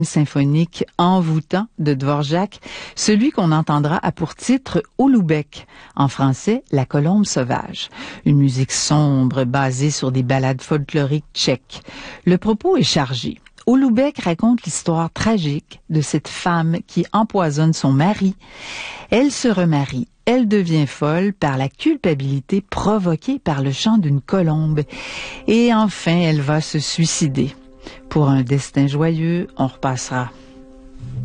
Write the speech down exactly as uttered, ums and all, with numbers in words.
symphonique envoûtant de Dvorak, celui qu'on entendra a pour titre Holoubek, en français La colombe sauvage, une musique sombre basée sur des ballades folkloriques tchèques. Le propos est chargé. Holoubek raconte l'histoire tragique de cette femme qui empoisonne son mari. Elle se remarie. Elle devient folle par la culpabilité provoquée par le chant d'une colombe. Et enfin, elle va se suicider. Pour un destin joyeux, on repassera.